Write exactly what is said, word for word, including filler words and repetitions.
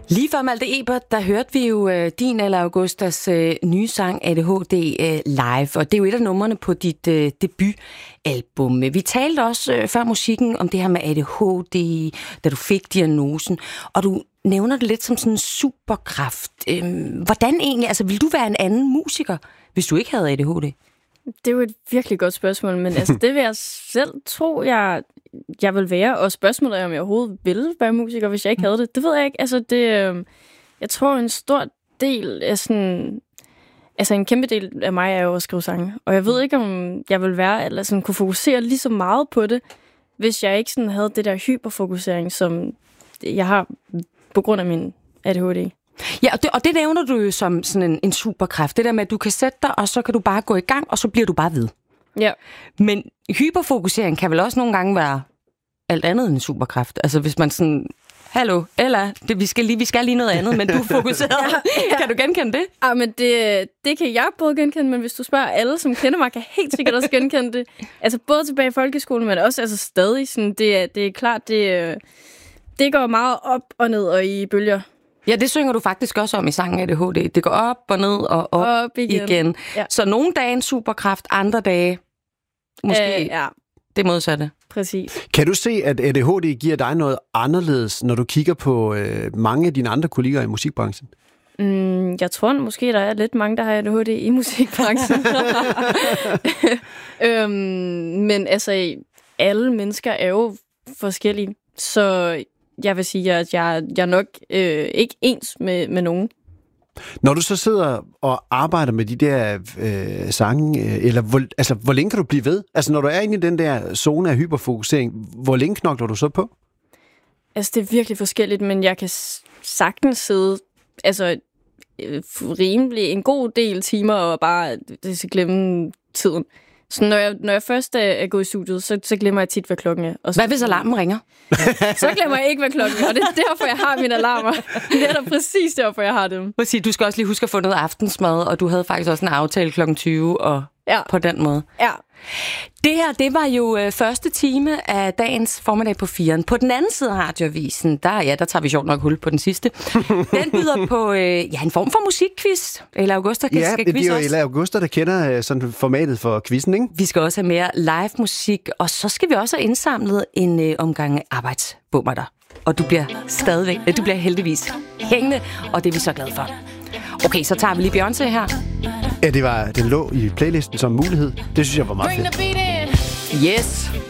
Lige før Malte Ebert, der hørte vi jo øh, din eller Augustas øh, nye sang A D H D øh, live, og det er jo et af numrene på dit øh, debutalbum. Vi talte også øh, før musikken om det her med A D H D, da du fik diagnosen, og du nævner det lidt som sådan en superkraft. Øh, hvordan egentlig, altså vil du være en anden musiker, hvis du ikke havde A D H D? Det er jo et virkelig godt spørgsmål, men altså, det vil jeg selv tro, jeg, jeg vil være. Og spørgsmålet er, om jeg overhovedet ville være musiker, hvis jeg ikke havde det. Det ved jeg ikke. Altså, det, øh, jeg tror, en stor del af sådan... Altså, en kæmpe del af mig er jo at skrive sange. Og jeg ved ikke, om jeg vil være, eller sådan kunne fokusere lige så meget på det, hvis jeg ikke sådan havde det der hyperfokusering, som jeg har på grund af min A D H D. Ja, og det, og det nævner du jo som sådan en, en superkraft. Det der med, at du kan sætte dig, og så kan du bare gå i gang, og så bliver du bare ved. Ja. Men hyperfokusering kan vel også nogle gange være alt andet end en superkraft. Altså hvis man sådan, hallo, Ella, det, vi, skal lige, vi skal lige noget andet, men du er fokuseret. ja, ja. Kan du genkende det? Ja, men det, det kan jeg både genkende, men hvis du spørger alle, som kender mig, kan helt sikkert også genkende det. Altså både tilbage i folkeskolen, men også altså stadig. Sådan, det, det er klart, det, det går meget op og ned og i bølger. Ja, det synger du faktisk også om i sangen A D H D. Det går op og ned og op, op igen. igen. Ja. Så nogle dage en superkraft, andre dage måske øh, ja. det modsatte. Præcis. Kan du se, at A D H D giver dig noget anderledes, når du kigger på øh, mange af dine andre kolleger i musikbranchen? Mm, jeg tror måske, der er lidt mange, der har A D H D i musikbranchen. øhm, men altså, alle mennesker er jo forskellige, så... Jeg vil sige, at jeg, jeg er nok øh, ikke ens med, med nogen. Når du så sidder og arbejder med de der øh, sange, øh, eller hvor, altså, hvor længe kan du blive ved? Altså, når du er inde i den der zone af hyperfokusering, hvor længe knokler du så på? Altså, det er virkelig forskelligt, men jeg kan sagtens sidde altså, øh, rimelig en god del timer og bare det skal glemme tiden. Så når jeg, når jeg først er, er gået i studiet, så, så glemmer jeg tit, hvad klokken er. Og så, hvad hvis alarmen ringer? Så glemmer jeg ikke, hvad klokken er, og det er derfor, jeg har mine alarmer. Det er da præcis derfor, jeg har dem. Du skal også lige huske at få noget aftensmad, og du havde faktisk også en aftale klokken tyve, og ja. På den måde. Ja. Det her, det var jo øh, første time af dagens formiddag på firen. På den anden side af radioavisen, der, ja, der tager vi sjovt nok hul på den sidste. Den byder på øh, ja, en form for musikquiz. Eller Augusta kan ja, skal quiz det er jo også. Ella Augusta, der kender øh, sådan formatet for quizzen, ikke? Vi skal også have mere live musik, og så skal vi også have indsamlet en øh, omgang arbejdsbummer der. Og du bliver stadigvæk, øh, du bliver heldigvis hængende, og det er vi så glade for. Okay, så tager vi lige Beyoncé her. Ja, det var, den lå i playlisten som mulighed. Det synes jeg var meget fedt. Yes.